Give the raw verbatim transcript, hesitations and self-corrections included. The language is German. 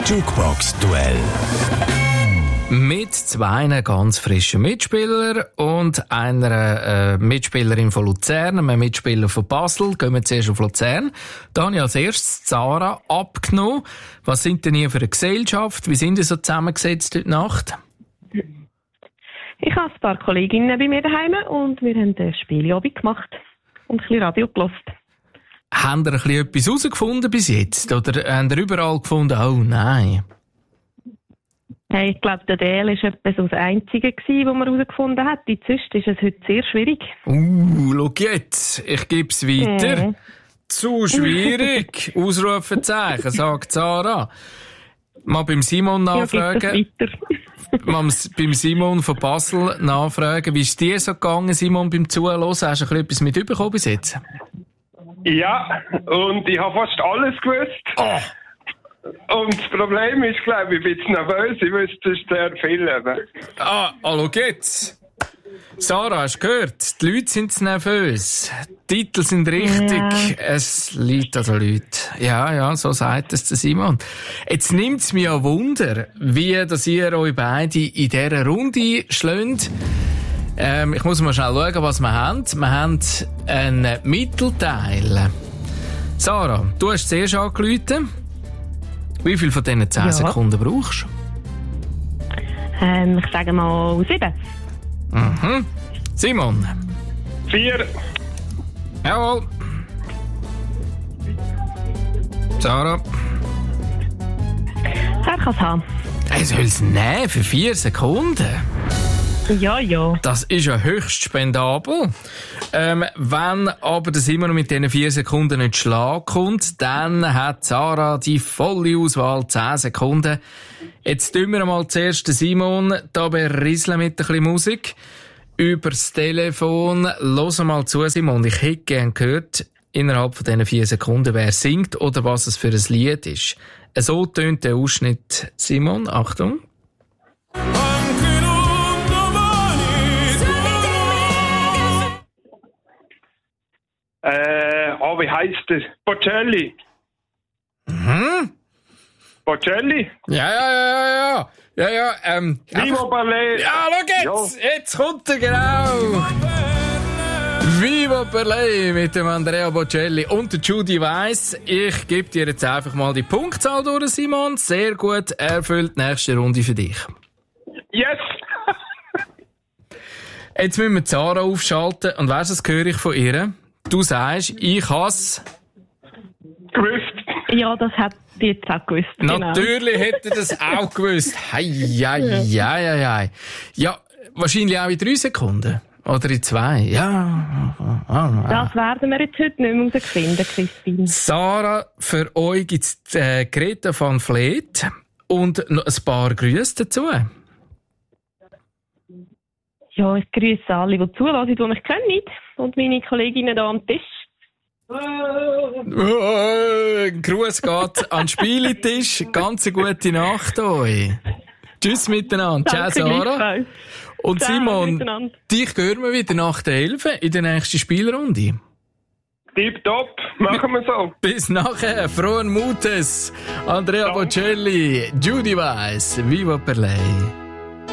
Jukebox-Duell. Mit zwei ganz frischen Mitspielern und einer äh, Mitspielerin von Luzern, einem Mitspieler von Basel. Gehen wir zuerst auf Luzern. Da habe ich als erstes Sarah abgenommen. Was sind denn hier für eine Gesellschaft? Wie sind ihr so zusammengesetzt heute Nacht? Ich habe ein paar Kolleginnen bei mir daheim und wir haben ein Spielabend gemacht und ein bisschen Radio gehört. Haben ihr ein bisschen etwas herausgefunden bis jetzt? Oder haben ihr überall gefunden, oh nein? Hey, ich glaube, der D L war etwa so das Einzige, das man herausgefunden hat. Sonst ist es heute sehr schwierig. Uh, schau jetzt. Ich gebe es weiter. Mm. Zu schwierig. Ausrufezeichen, sagt Sarah. Mal beim Simon nachfragen. Ja, Mal beim Simon von Basel nachfragen. Wie ist dir so gegangen, Simon, beim Zuhören? Hast du ein bisschen etwas mitbekommen bis jetzt? Ja, und ich habe fast alles gewusst. Oh. Und das Problem ist, glaube ich, ich bin jetzt nervös. Ich wüsste sehr viel. Ah, hallo geht's. Sarah, hast du gehört? Die Leute sind nervös. Die Titel sind richtig. Ja. Es liegt an den Leuten. Ja, ja, so sagt es der Simon. Jetzt nimmt es mich ja Wunder, wie dass ihr euch beide in dieser Runde schlägt. Ähm, ich muss mal schnell schauen, was wir haben. Wir haben einen Mittelteil. Sarah, du hast zuerst angerufen. Wie viel von diesen zehn ja. Sekunden brauchst du? Ähm, ich sage mal sieben. Mhm. Simon? Vier. Jawohl. Sarah? Er kann es haben. Er soll es nehmen für vier Sekunden? Ja, ja. Das ist ja höchst spendabel. Ähm, wenn aber der Simon mit diesen vier Sekunden nicht Schlag kommt, dann hat Sarah die volle Auswahl, zehn Sekunden. Jetzt tun wir mal zuerst den Simon da berieseln mit ein bisschen Musik. Übers Telefon. Hören mal zu, Simon. Ich hätte gerne gehört, innerhalb von diesen vier Sekunden, wer singt oder was es für ein Lied ist. So tönt der Ausschnitt. Simon, Achtung. Äh, oh, wie heisst das? Bocelli. Mhm. Bocelli? Ja, ja, ja, ja, ja, ja, ähm. Vivo Ballet. Ja, schau jetzt, ja. Jetzt kommt er genau. Vivo Ballet mit dem Andrea Bocelli und der Judy Weiss. Ich gebe dir jetzt einfach mal die Punktzahl durch, Simon. Sehr gut, erfüllt die nächste Runde für dich. Yes! Jetzt müssen wir Sarah aufschalten und weißt du, das höre ich von ihr? Du sagst, ich has gewusst. Ja, das hat die jetzt auch gewusst. Natürlich genau. Hätte das auch gewusst. Hei, hei, hei, hei, hei. Ja, wahrscheinlich auch in drei Sekunden. Oder in zwei. Ja. Das werden wir jetzt heute nicht mehr herausfinden, Christine. Sarah, für euch gibt es äh, Greta van Vleet und noch ein paar Grüße dazu. Ja, ich grüße alle, die zuhören, die mich kennen. Und meine Kolleginnen hier am Tisch. Ein Gruß geht an den Spieletisch. Ganz eine gute Nacht euch. Tschüss miteinander. Ciao, Sarah. Und Ciao, Simon, dich hören wir wieder nach der elf in der nächsten Spielrunde. Tipptopp, machen wir so. Bis nachher, frohen Mutes. Andrea Bocelli, Judy Weiss, Vivo Ballet.